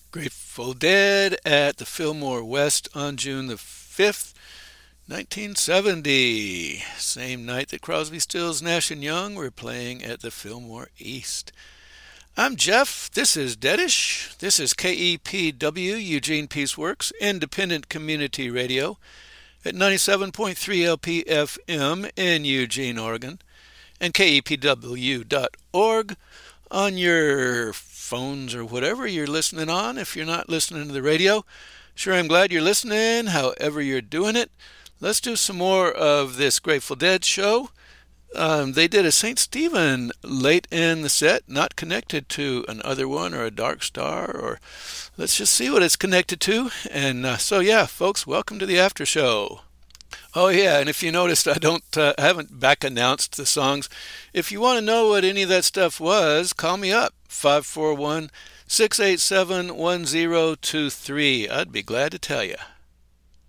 Grateful Dead at the Fillmore West on June the 5th, 1970. Same night that Crosby, Stills, Nash and Young were playing at the Fillmore East. I'm Jeff. This is Deadish. This is KEPW, Eugene Peace Works, independent community radio at 97.3 LPFM in Eugene, Oregon, and KEPW.org on your phones or whatever you're listening on. If you're not listening to the radio, sure, I'm glad you're listening, however you're doing it. Let's do some more of this Grateful Dead show. They did a St. Stephen late in the set, not connected to an Other One or a Dark Star, or let's just see what it's connected to. And so, yeah, folks, welcome to the after show. Oh yeah, and if you noticed, I haven't back announced the songs. If you want to know what any of that stuff was, call me up 541-687-1023. I'd be glad to tell you.